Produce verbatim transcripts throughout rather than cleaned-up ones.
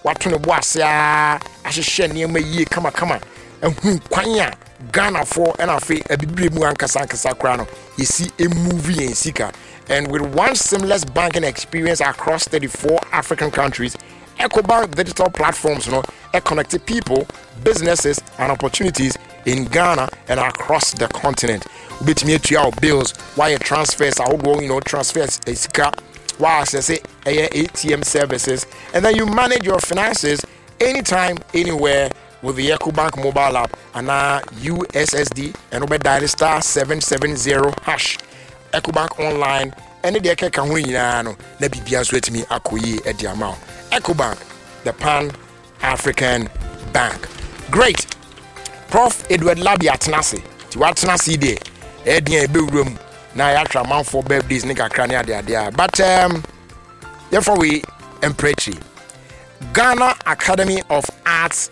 wato ne bo ase a ahyehyɛ nneɛma yie kama kama ehun kwan a Ghana for and afi ebibire mu ankasa ankasa kra no yesi a movie in sika. And with one seamless banking experience across thirty-four African countries, EcoBank digital platforms, you know, connected people, businesses, and opportunities in Ghana and across the continent. We bet me to our bills, wire transfers, I would you know transfers, sika, wire say A T M services, and then you manage your finances anytime, anywhere with the EcoBank mobile app and now U S S D and over dial star seven seven zero hash. EcoBank online and the Eka Kahunano, na Bibia Sweat me Akoye at the amount. EcoBank, the Pan African Bank. Great. Prof Edward Labi Atnasi. To what Tanasi day? Eddie room. Now I actually amount for birthdays, Nika Crania there. But um therefore we empretry. Ghana Academy of Arts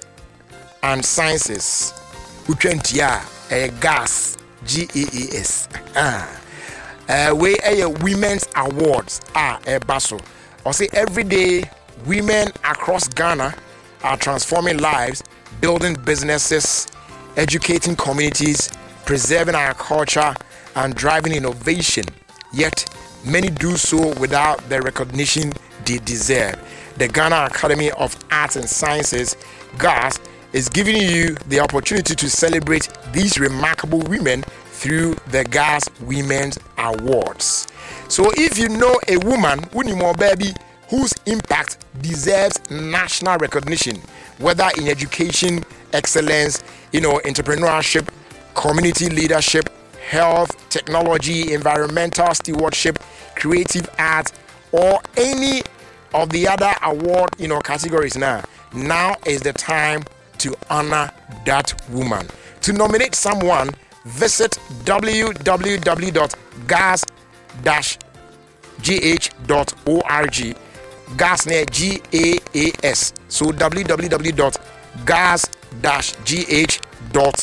and Sciences. Utrentia a gas G A A S. Ah. Uh, we a women's awards are a basso. I say every day women across Ghana are transforming lives, building businesses, educating communities, preserving our culture, and driving innovation. Yet many do so without the recognition they deserve. The Ghana Academy of Arts and Sciences, G A S, is giving you the opportunity to celebrate these remarkable women through the G A S Women's Awards. So if you know a woman, Unimo baby, whose impact deserves national recognition, whether in education, excellence, you know, entrepreneurship, community leadership, health, technology, environmental stewardship, creative arts, or any of the other award, you know, categories now, now is the time to honor that woman. To nominate someone, visit w w w dot gas dash g h dot org. Gas near G A A S. So w w w dot gas dash g h dot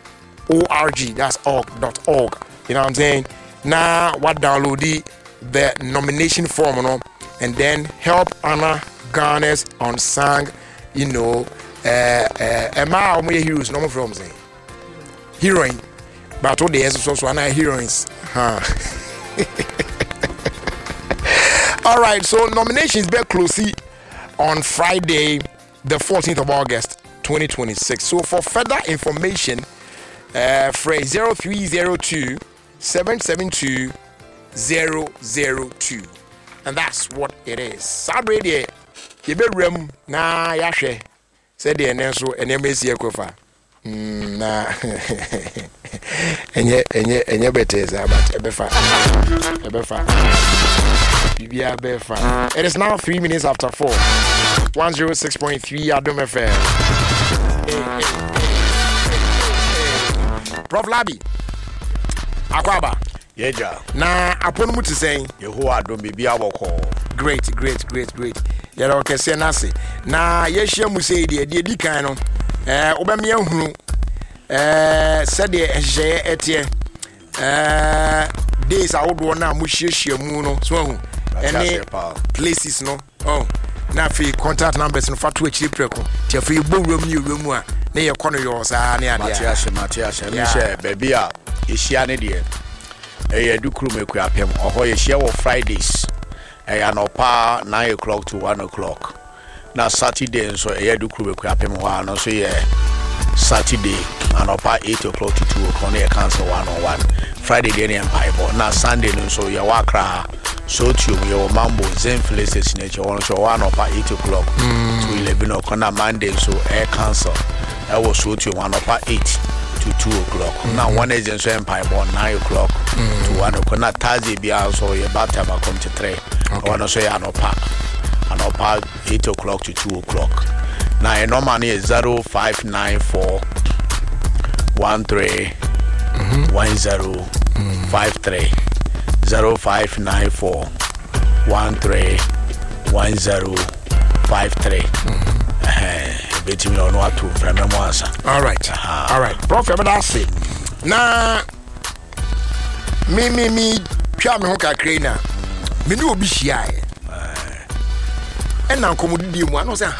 org. That's org dot org. You know what I'm saying? Now what download the, the nomination form, you know, and then help honor Ghana's unsung, you know, uh uh Emma uh, heroes no from saying heroine. But all the others also are heroines. Huh. All right, so nominations be closely on Friday, the fourteenth of August, twenty twenty-six. So for further information, uh, phrase zero three zero two seven seven two zero zero two, and that's what it is. Saturday, you be room na yashe. Said the enso and you may see a kofa. Nah, and yet, and yet, and yet, better is about a befa, a befa, a befa. It is now three minutes after four. One zero six point three Adom F M. Prof Labi, Akwaba. Yeja. Na upon mutu saying, Yehoah don't be be our call. Great, great, great, great. Yero kese nasi. Na yeshia musei de de di kan no. Eh obamia hunu. Eh said de ehye etie. Eh days awodo na muhyiehye mu no. So hu. Any places no. Oh. Na fi contact numbers no fatu achiri preko. Ti afi bo wram ni wram a na ye kono yo sa na ade. Matias Matias me share baby a ehia ne de. Eh edukuru meku apem. Oho ye share wo Fridays. Eh anopa nine o'clock to one o'clock. Na Saturday so eh edukuru meku apem ho ano so ye Saturday anopa eight o'clock to two o'clock na cancel one on one. Friday dey na empire. Na Sunday no so ye wakra so to your mambo zen places nature one so one anopa eight o'clock mm. to eleven o'clock. Na Monday so air cancel. I was so to one anopa eight to two o'clock. Mm-hmm. Now one is in so empire born nine o'clock mm-hmm. to one o'clock. Na Thursday be also your bad time I come to three. Okay. I wanna say anopa anopa eight o'clock to two o'clock. Now your number is zero five nine four one three one zero five three zero five nine four one three one zero five three. Betting me on what to from answer. All right, uh-huh. All right. Prof, I'm gonna say na me me me twa me ho kakra na me no obi hia e. Eh. E na nkomodi di mu ano say